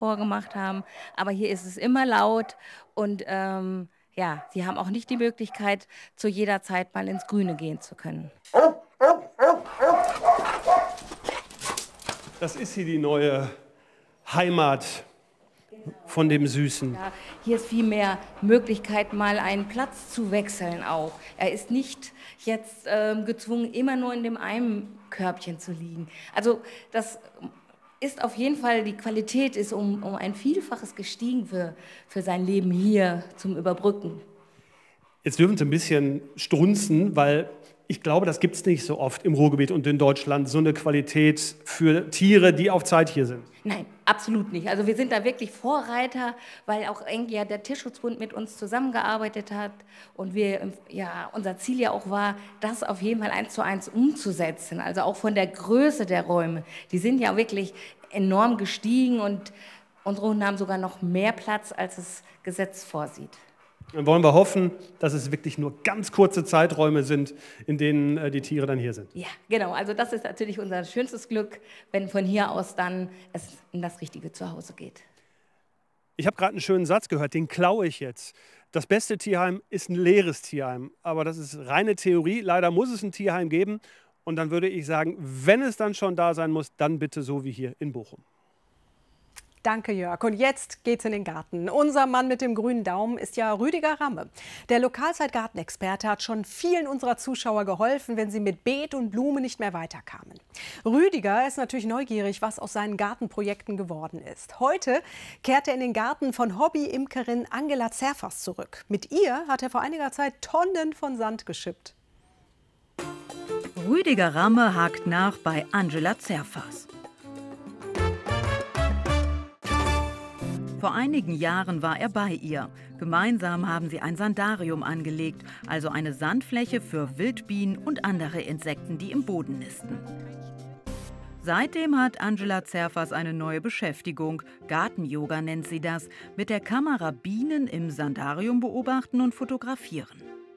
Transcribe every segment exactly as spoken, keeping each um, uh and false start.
vorgemacht haben. Aber hier ist es immer laut und ähm, ja, sie haben auch nicht die Möglichkeit, zu jeder Zeit mal ins Grüne gehen zu können. Das ist hier die neue Heimat von dem Süßen. Ja, hier ist viel mehr Möglichkeit, mal einen Platz zu wechseln auch. Er ist nicht jetzt ähm, gezwungen, immer nur in dem einen Körbchen zu liegen. Also das ist auf jeden Fall, die Qualität ist um, um ein Vielfaches gestiegen für, für sein Leben hier zum Überbrücken. Jetzt dürfen Sie ein bisschen strunzen, weil ich glaube, das gibt es nicht so oft im Ruhrgebiet und in Deutschland, so eine Qualität für Tiere, die auf Zeit hier sind. Nein, absolut nicht. Also wir sind da wirklich Vorreiter, weil auch eng ja der Tierschutzbund mit uns zusammengearbeitet hat und wir, ja, unser Ziel ja auch war, das auf jeden Fall eins zu eins umzusetzen. Also auch von der Größe der Räume. Die sind ja wirklich enorm gestiegen und unsere Hunde haben sogar noch mehr Platz, als das Gesetz vorsieht. Dann wollen wir hoffen, dass es wirklich nur ganz kurze Zeiträume sind, in denen äh, die Tiere dann hier sind. Ja, genau. Also das ist natürlich unser schönstes Glück, wenn von hier aus dann es in das richtige Zuhause geht. Ich habe gerade einen schönen Satz gehört, den klaue ich jetzt. Das beste Tierheim ist ein leeres Tierheim. Aber das ist reine Theorie. Leider muss es ein Tierheim geben. Und dann würde ich sagen, wenn es dann schon da sein muss, dann bitte so wie hier in Bochum. Danke, Jörg. Und jetzt geht's in den Garten. Unser Mann mit dem grünen Daumen ist ja Rüdiger Ramme. Der Lokalzeit-Gartenexperte hat schon vielen unserer Zuschauer geholfen, wenn sie mit Beet und Blume nicht mehr weiterkamen. Rüdiger ist natürlich neugierig, was aus seinen Gartenprojekten geworden ist. Heute kehrt er in den Garten von Hobby-Imkerin Angela Zerfas zurück. Mit ihr hat er vor einiger Zeit Tonnen von Sand geschippt. Rüdiger Ramme hakt nach bei Angela Zerfas. Vor einigen Jahren war er bei ihr. Gemeinsam haben sie ein Sandarium angelegt, also eine Sandfläche für Wildbienen und andere Insekten, die im Boden nisten. Seitdem hat Angela Zerfas eine neue Beschäftigung. Garten-Yoga nennt sie das. Mit der Kamera Bienen im Sandarium beobachten und fotografieren.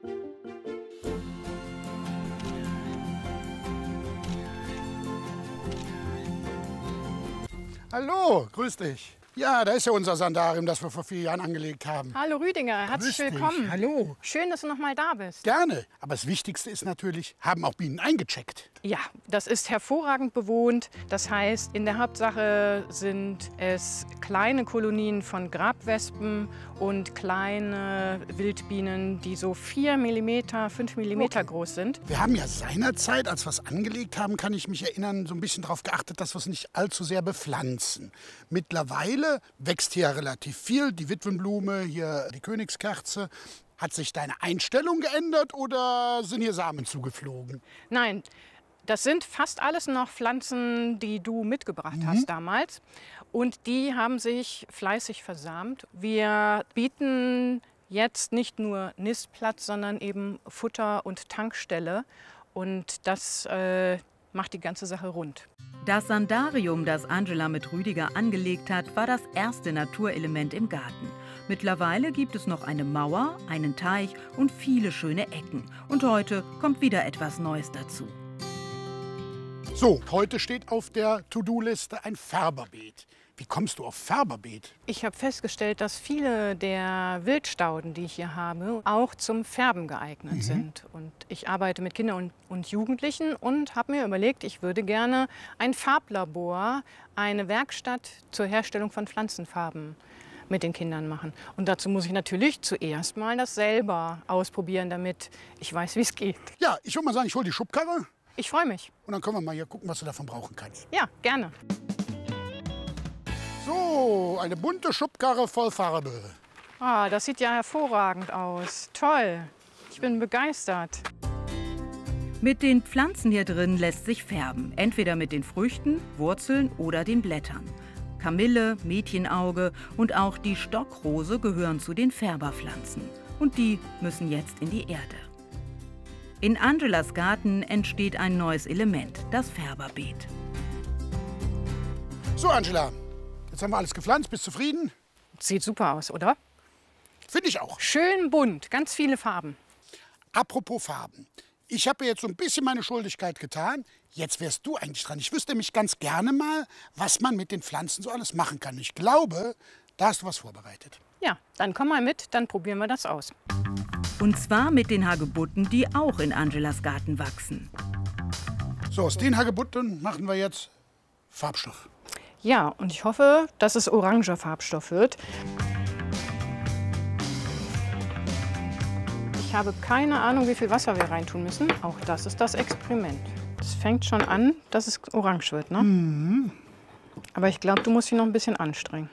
Hallo, grüß dich. Ja, da ist ja unser Sandarium, das wir vor vier Jahren angelegt haben. Hallo Rüdiger, herzlich Grüß dich. willkommen. Hallo. Schön, dass du noch mal da bist. Gerne. Aber das Wichtigste ist natürlich, haben auch Bienen eingecheckt. Ja, das ist hervorragend bewohnt. Das heißt, in der Hauptsache sind es kleine Kolonien von Grabwespen und kleine Wildbienen, die so vier Millimeter, fünf Millimeter Okay. groß sind. Wir haben ja seinerzeit, als wir es angelegt haben, kann ich mich erinnern, so ein bisschen darauf geachtet, dass wir es nicht allzu sehr bepflanzen. Mittlerweile wächst hier relativ viel. Die Witwenblume, hier die Königskerze. Hat sich deine Einstellung geändert oder sind hier Samen zugeflogen? Nein, das sind fast alles noch Pflanzen, die du mitgebracht Mhm. hast damals. Und die haben sich fleißig versamt. Wir bieten jetzt nicht nur Nistplatz, sondern eben Futter und Tankstelle. Und das äh, macht die ganze Sache rund. Das Sandarium, das Angela mit Rüdiger angelegt hat, war das erste Naturelement im Garten. Mittlerweile gibt es noch eine Mauer, einen Teich und viele schöne Ecken. Und heute kommt wieder etwas Neues dazu. So, heute steht auf der To-Do-Liste ein Färberbeet. Wie kommst du auf Färberbeet? Ich habe festgestellt, dass viele der Wildstauden, die ich hier habe, auch zum Färben geeignet Mhm. sind. Und ich arbeite mit Kindern und, und Jugendlichen und habe mir überlegt, ich würde gerne ein Farblabor, eine Werkstatt zur Herstellung von Pflanzenfarben mit den Kindern machen. Und dazu muss ich natürlich zuerst mal das selber ausprobieren, damit ich weiß, wie es geht. Ja, ich würde mal sagen, ich hole die Schubkarre Ich freue mich. und dann können wir mal hier gucken, was du davon brauchen kannst. Ja, gerne. So, eine bunte Schubkarre voll Farbe. Ah, das sieht ja hervorragend aus. Toll. Ich bin begeistert. Mit den Pflanzen hier drin lässt sich färben. Entweder mit den Früchten, Wurzeln oder den Blättern. Kamille, Mädchenauge und auch die Stockrose gehören zu den Färberpflanzen. Und die müssen jetzt in die Erde. In Angelas Garten entsteht ein neues Element, das Färberbeet. So, Angela, jetzt haben wir alles gepflanzt. Bist du zufrieden? Sieht super aus, oder? Finde ich auch. Schön bunt, ganz viele Farben. Apropos Farben. Ich habe jetzt so ein bisschen meine Schuldigkeit getan. Jetzt wärst du eigentlich dran. Ich wüsste nämlich ganz gerne mal, was man mit den Pflanzen so alles machen kann. Ich glaube, da hast du was vorbereitet. Ja, dann komm mal mit, dann probieren wir das aus. Und zwar mit den Hagebutten, die auch in Angelas Garten wachsen. So, aus den Hagebutten machen wir jetzt Farbstoff. Ja, und ich hoffe, dass es oranger Farbstoff wird. Ich habe keine Ahnung, wie viel Wasser wir reintun müssen. Auch das ist das Experiment. Es fängt schon an, dass es orange wird, ne? Mhm. Aber ich glaube, du musst dich noch ein bisschen anstrengen.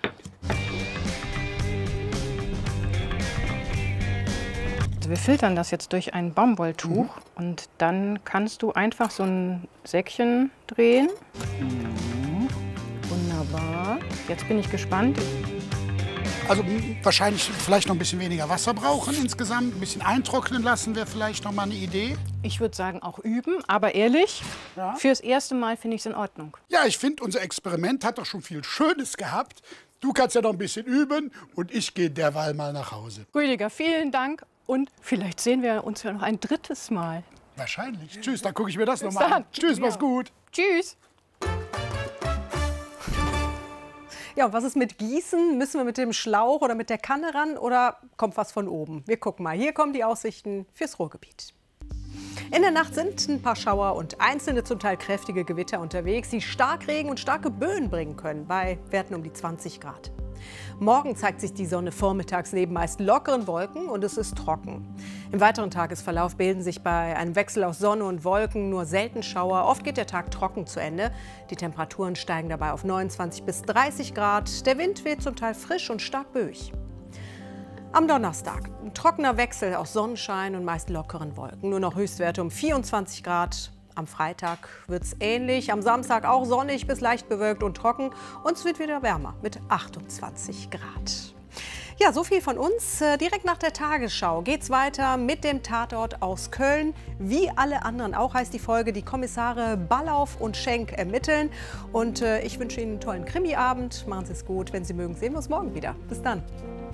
Also wir filtern das jetzt durch ein Baumwolltuch. Mhm. Und dann kannst du einfach so ein Säckchen drehen. Mhm. Wunderbar. Jetzt bin ich gespannt. Also wahrscheinlich vielleicht noch ein bisschen weniger Wasser brauchen insgesamt. Ein bisschen eintrocknen lassen wäre vielleicht noch mal eine Idee. Ich würde sagen, auch üben. Aber ehrlich, ja, fürs erste Mal finde ich es in Ordnung. Ja, ich finde, unser Experiment hat doch schon viel Schönes gehabt. Du kannst ja noch ein bisschen üben und ich gehe derweil mal nach Hause. Rüdiger, vielen Dank. Und vielleicht sehen wir uns ja noch ein drittes Mal. Wahrscheinlich. Tschüss, dann gucke ich mir das noch mal an. Tschüss, mach's gut. Tschüss. Ja, und was ist mit Gießen? Müssen wir mit dem Schlauch oder mit der Kanne ran oder kommt was von oben? Wir gucken mal. Hier kommen die Aussichten fürs Ruhrgebiet. In der Nacht sind ein paar Schauer und einzelne zum Teil kräftige Gewitter unterwegs, die Starkregen und starke Böen bringen können, bei Werten um die zwanzig Grad. Morgen zeigt sich die Sonne vormittags neben meist lockeren Wolken und es ist trocken. Im weiteren Tagesverlauf bilden sich bei einem Wechsel aus Sonne und Wolken nur selten Schauer. Oft geht der Tag trocken zu Ende. Die Temperaturen steigen dabei auf neunundzwanzig bis dreißig Grad. Der Wind weht zum Teil frisch und stark böig. Am Donnerstag ein trockener Wechsel aus Sonnenschein und meist lockeren Wolken. Nur noch Höchstwerte um vierundzwanzig Grad. Am Freitag wird es ähnlich, am Samstag auch sonnig bis leicht bewölkt und trocken. Und es wird wieder wärmer mit achtundzwanzig Grad. Ja, so viel von uns. Direkt nach der Tagesschau geht's weiter mit dem Tatort aus Köln. Wie alle anderen auch heißt die Folge, die Kommissare Ballauf und Schenk ermitteln. Und äh, ich wünsche Ihnen einen tollen Krimi-Abend. Machen Sie es gut. Wenn Sie mögen, sehen wir uns morgen wieder. Bis dann.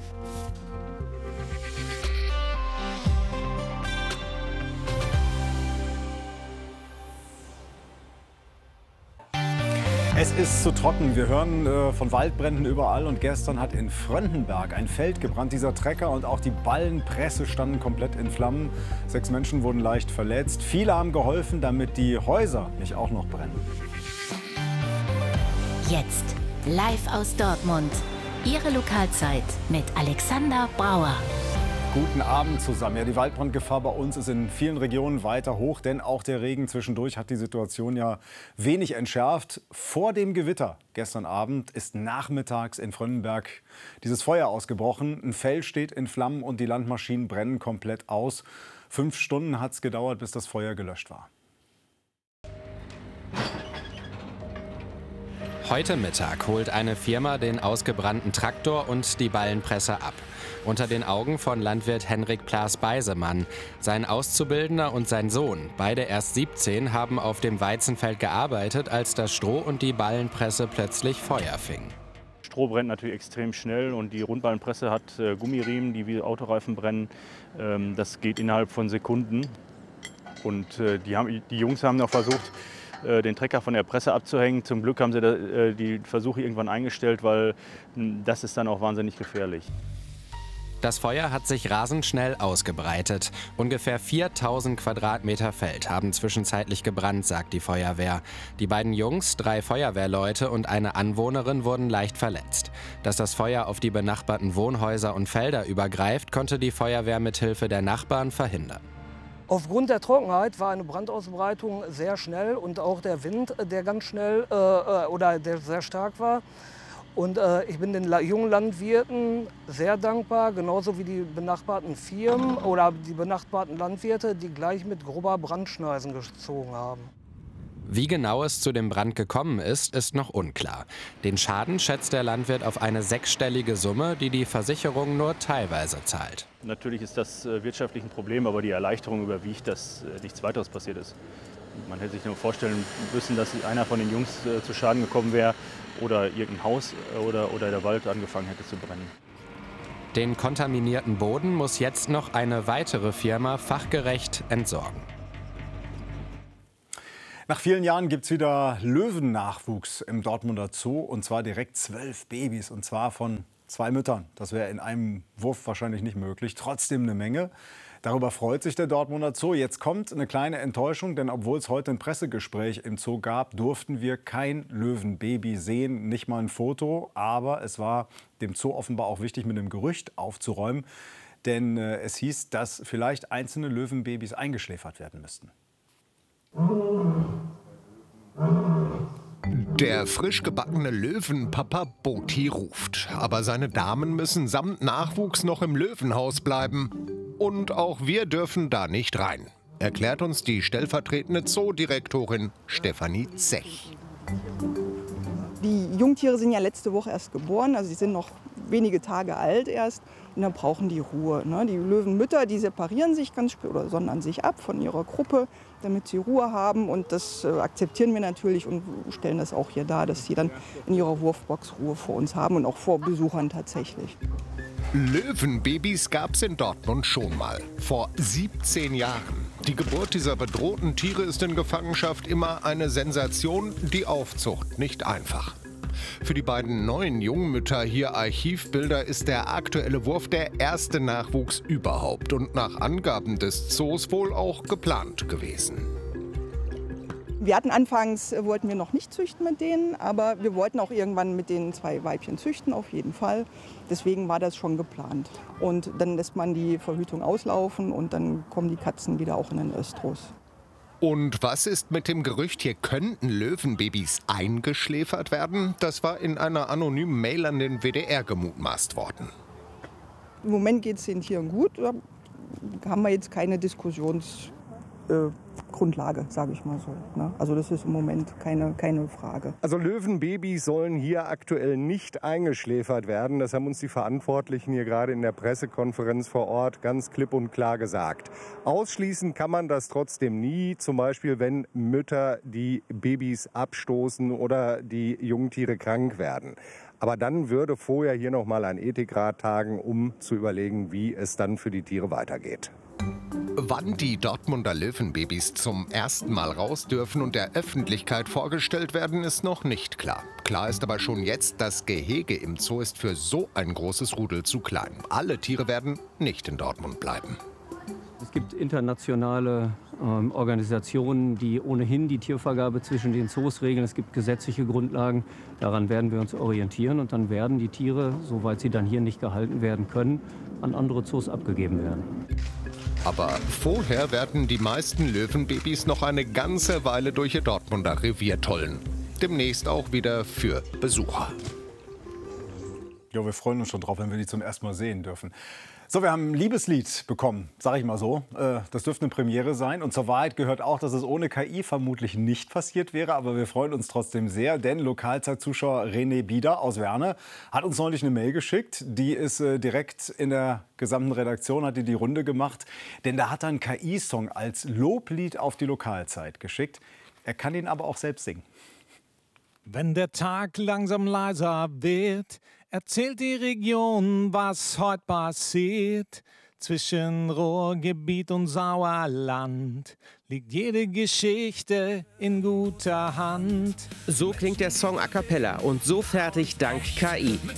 Es ist zu trocken. Wir hören äh, von Waldbränden überall. Und gestern hat in Fröndenberg ein Feld gebrannt. Dieser Trecker und auch die Ballenpresse standen komplett in Flammen. Sechs Menschen wurden leicht verletzt. Viele haben geholfen, damit die Häuser nicht auch noch brennen. Jetzt live aus Dortmund. Ihre Lokalzeit mit Alexander Brauer. Guten Abend zusammen. Ja, die Waldbrandgefahr bei uns ist in vielen Regionen weiter hoch, denn auch der Regen zwischendurch hat die Situation ja wenig entschärft. Vor dem Gewitter gestern Abend ist nachmittags in Fröndenberg dieses Feuer ausgebrochen. Ein Feld steht in Flammen und die Landmaschinen brennen komplett aus. Fünf Stunden hat es gedauert, bis das Feuer gelöscht war. Heute Mittag holt eine Firma den ausgebrannten Traktor und die Ballenpresse ab. Unter den Augen von Landwirt Henrik Plas-Beisemann. Sein Auszubildender und sein Sohn, beide erst siebzehn, haben auf dem Weizenfeld gearbeitet, als das Stroh und die Ballenpresse plötzlich Feuer fingen. Stroh brennt natürlich extrem schnell und die Rundballenpresse hat äh, Gummiriemen, die wie Autoreifen brennen. Ähm, das geht innerhalb von Sekunden. Und äh, die, haben, die Jungs haben noch versucht, äh, den Trecker von der Presse abzuhängen. Zum Glück haben sie da, äh, die Versuche irgendwann eingestellt, weil mh, das ist dann auch wahnsinnig gefährlich. Das Feuer hat sich rasend schnell ausgebreitet. Ungefähr viertausend Quadratmeter Feld haben zwischenzeitlich gebrannt, sagt die Feuerwehr. Die beiden Jungs, drei Feuerwehrleute und eine Anwohnerin wurden leicht verletzt. Dass das Feuer auf die benachbarten Wohnhäuser und Felder übergreift, konnte die Feuerwehr mit Hilfe der Nachbarn verhindern. Aufgrund der Trockenheit war eine Brandausbreitung sehr schnell und auch der Wind, der ganz schnell äh, oder der sehr stark war. Und äh, ich bin den jungen Landwirten sehr dankbar, genauso wie die benachbarten Firmen oder die benachbarten Landwirte, die gleich mit grober Brandschneisen gezogen haben. Wie genau es zu dem Brand gekommen ist, ist noch unklar. Den Schaden schätzt der Landwirt auf eine sechsstellige Summe, die die Versicherung nur teilweise zahlt. Natürlich ist das äh, wirtschaftlich ein Problem, aber die Erleichterung überwiegt, dass äh, nichts weiteres passiert ist. Man hätte sich nur vorstellen müssen, dass einer von den Jungs äh, zu Schaden gekommen wäre oder irgendein Haus oder, oder der Wald angefangen hätte zu brennen. Den kontaminierten Boden muss jetzt noch eine weitere Firma fachgerecht entsorgen. Nach vielen Jahren gibt es wieder Löwennachwuchs im Dortmunder Zoo. Und zwar direkt zwölf Babys. Und zwar von zwei Müttern. Das wäre in einem Wurf wahrscheinlich nicht möglich. Trotzdem eine Menge. Darüber freut sich der Dortmunder Zoo. Jetzt kommt eine kleine Enttäuschung, denn obwohl es heute ein Pressegespräch im Zoo gab, durften wir kein Löwenbaby sehen, nicht mal ein Foto. Aber es war dem Zoo offenbar auch wichtig, mit dem Gerücht aufzuräumen. Denn äh, es hieß, dass vielleicht einzelne Löwenbabys eingeschläfert werden müssten. Der frisch gebackene Löwenpapa Boti ruft. Aber seine Damen müssen samt Nachwuchs noch im Löwenhaus bleiben. Und auch wir dürfen da nicht rein, erklärt uns die stellvertretende Zoodirektorin Stefanie Zech. Die Jungtiere sind ja letzte Woche erst geboren, also sie sind noch wenige Tage alt erst und dann brauchen die Ruhe. Ne? Die Löwenmütter, die separieren sich ganz spät oder sondern sich ab von ihrer Gruppe, damit sie Ruhe haben und das äh, akzeptieren wir natürlich und stellen das auch hier dar, dass sie dann in ihrer Wurfbox Ruhe vor uns haben und auch vor Besuchern tatsächlich. Löwenbabys gab es in Dortmund schon mal, vor siebzehn Jahren. Die Geburt dieser bedrohten Tiere ist in Gefangenschaft immer eine Sensation, die Aufzucht nicht einfach. Für die beiden neuen Jungmütter hier Archivbilder ist der aktuelle Wurf der erste Nachwuchs überhaupt und nach Angaben des Zoos wohl auch geplant gewesen. Wir hatten anfangs, wollten wir noch nicht züchten mit denen, aber wir wollten auch irgendwann mit den zwei Weibchen züchten, auf jeden Fall. Deswegen war das schon geplant. Und dann lässt man die Verhütung auslaufen und dann kommen die Katzen wieder auch in den Östrus. Und was ist mit dem Gerücht, hier könnten Löwenbabys eingeschläfert werden? Das war in einer anonymen Mail an den W D R gemutmaßt worden. Im Moment geht es den Tieren gut. Da haben wir jetzt keine Diskussions Äh, Grundlage, sage ich mal so. Ne? Also das ist im Moment keine, keine Frage. Also Löwenbabys sollen hier aktuell nicht eingeschläfert werden. Das haben uns die Verantwortlichen hier gerade in der Pressekonferenz vor Ort ganz klipp und klar gesagt. Ausschließen kann man das trotzdem nie. Zum Beispiel, wenn Mütter die Babys abstoßen oder die Jungtiere krank werden. Aber dann würde vorher hier noch mal ein Ethikrat tagen, um zu überlegen, wie es dann für die Tiere weitergeht. Wann die Dortmunder Löwenbabys zum ersten Mal raus dürfen und der Öffentlichkeit vorgestellt werden, ist noch nicht klar. Klar ist aber schon jetzt, das Gehege im Zoo ist für so ein großes Rudel zu klein. Alle Tiere werden nicht in Dortmund bleiben. Es gibt internationale ähm, Organisationen, die ohnehin die Tiervergabe zwischen den Zoos regeln. Es gibt gesetzliche Grundlagen. Daran werden wir uns orientieren. Und dann werden die Tiere, soweit sie dann hier nicht gehalten werden können, an andere Zoos abgegeben werden. Aber vorher werden die meisten Löwenbabys noch eine ganze Weile durch ihr Dortmunder Revier tollen. Demnächst auch wieder für Besucher. Ja, wir freuen uns schon drauf, wenn wir die zum ersten Mal sehen dürfen. So, wir haben ein Liebeslied bekommen, sage ich mal so. Das dürfte eine Premiere sein. Und zur Wahrheit gehört auch, dass es ohne K I vermutlich nicht passiert wäre. Aber wir freuen uns trotzdem sehr, denn Lokalzeitzuschauer René Bieder aus Werne hat uns neulich eine Mail geschickt. Die ist direkt in der gesamten Redaktion, hat die die Runde gemacht. Denn da hat er einen K I-Song als Loblied auf die Lokalzeit geschickt. Er kann ihn aber auch selbst singen. Wenn der Tag langsam leiser wird, erzählt die Region, was heute passiert. Zwischen Ruhrgebiet und Sauerland liegt jede Geschichte in guter Hand. So klingt der Song a cappella und so fertig dank K I.